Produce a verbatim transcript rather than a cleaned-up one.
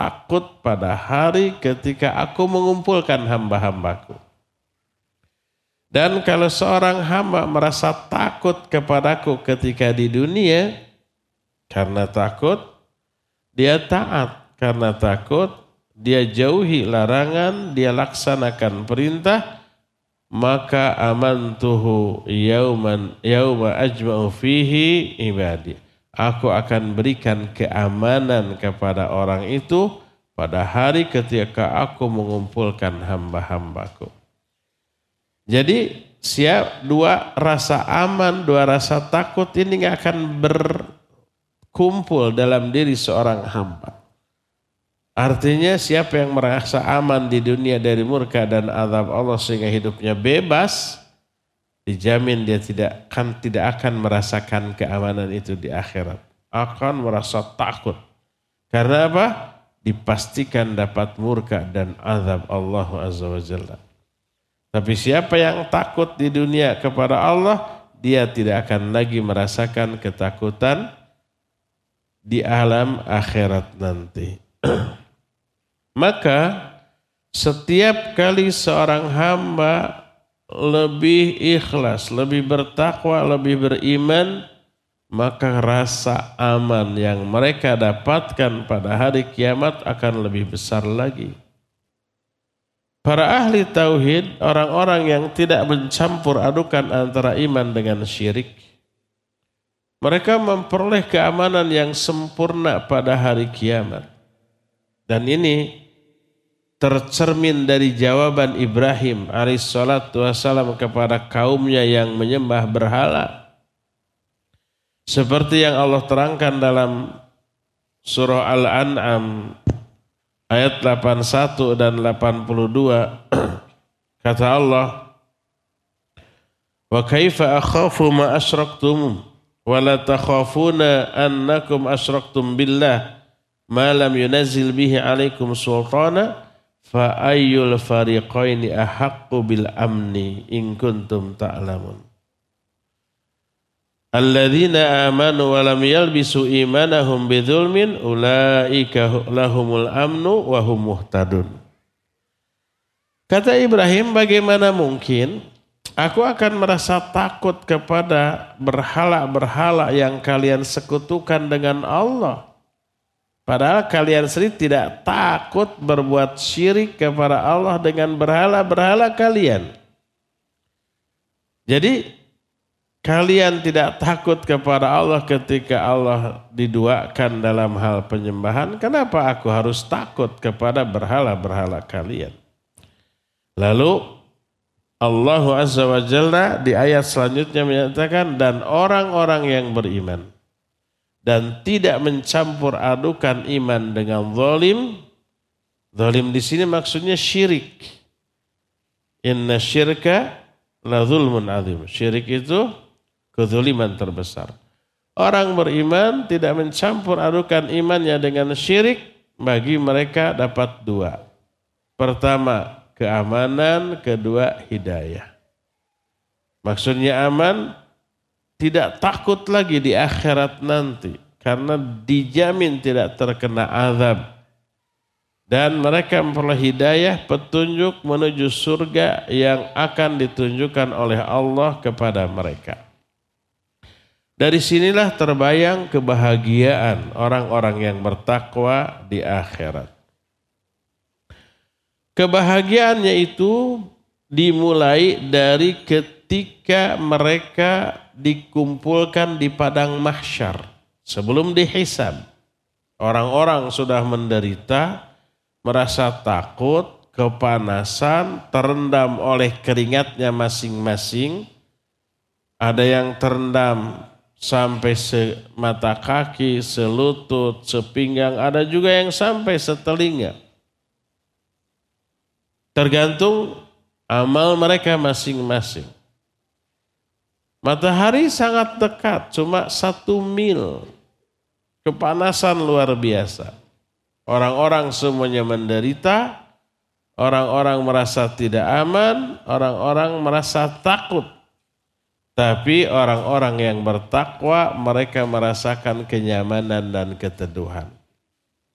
takut pada hari ketika aku mengumpulkan hamba-hambaku. Dan kalau seorang hamba merasa takut kepadaku ketika di dunia, karena takut, dia taat. Karena takut, dia jauhi larangan, dia laksanakan perintah, maka amantuhu yauman yauma ajma'u fihi ibadi. Aku akan berikan keamanan kepada orang itu pada hari ketika aku mengumpulkan hamba-hambaku. Jadi siap dua rasa aman, dua rasa takut ini akan berkumpul dalam diri seorang hamba. Artinya siapa yang merasa aman di dunia dari murka dan azab Allah sehingga hidupnya bebas, dijamin dia tidak akan tidak akan merasakan keamanan itu di akhirat. Akan merasa takut. Karena apa? Dipastikan dapat murka dan azab Allah Azza wa Jalla. Tapi siapa yang takut di dunia kepada Allah, dia tidak akan lagi merasakan ketakutan di alam akhirat nanti. Maka setiap kali seorang hamba lebih ikhlas, lebih bertakwa, lebih beriman, maka rasa aman yang mereka dapatkan pada hari kiamat akan lebih besar lagi. Para ahli tauhid, orang-orang yang tidak mencampur adukan antara iman dengan syirik, mereka memperoleh keamanan yang sempurna pada hari kiamat. Dan ini tercermin dari jawaban Ibrahim alaihissalatu wassalam kepada kaumnya yang menyembah berhala. Seperti yang Allah terangkan dalam surah Al-An'am ayat delapan puluh satu dan delapan puluh dua. Kata Allah, "Wa kaifa akhafu ma asyraktum wa la takhafuna annakum asyraktum billah ma lam yunazzil bihi alaikum sultana fa ayyul fariqaini ahaqqu bil amni in kuntum ta'lamun." Alladzina amanu wa lam yalbisu imanahum bidzulmin ulaika lahumul amnu wa hum muhtadun. Kata Ibrahim, bagaimana mungkin aku akan merasa takut kepada berhala-berhala yang kalian sekutukan dengan Allah. Padahal kalian sendiri tidak takut berbuat syirik kepada Allah dengan berhala-berhala kalian. Jadi kalian tidak takut kepada Allah ketika Allah diduakan dalam hal penyembahan. Kenapa aku harus takut kepada berhala-berhala kalian? Lalu Allah Azza wa Jalla di ayat selanjutnya menyatakan, dan orang-orang yang beriman dan tidak mencampur adukan iman dengan zalim. Zalim di sini maksudnya syirik. Inna syirka la zulmun azim. Syirik itu kezuliman terbesar. Orang beriman tidak mencampur adukan imannya dengan syirik, bagi mereka dapat dua. Pertama, keamanan, kedua, hidayah. Maksudnya aman, tidak takut lagi di akhirat nanti, karena dijamin tidak terkena azab. Dan mereka memperoleh hidayah, petunjuk menuju surga yang akan ditunjukkan oleh Allah kepada mereka. Dari sinilah terbayang kebahagiaan orang-orang yang bertakwa di akhirat. Kebahagiaannya itu dimulai dari ketika mereka dikumpulkan di padang mahsyar. Sebelum dihisab, orang-orang sudah menderita, merasa takut, kepanasan, terendam oleh keringatnya masing-masing. Ada yang terendam sampai semata kaki, selutut, sepinggang, ada juga yang sampai setelinga. Tergantung amal mereka masing-masing. Matahari sangat dekat, cuma satu mil. Kepanasan luar biasa. Orang-orang semuanya menderita, orang-orang merasa tidak aman, orang-orang merasa takut. Tapi orang-orang yang bertakwa mereka merasakan kenyamanan dan keteduhan.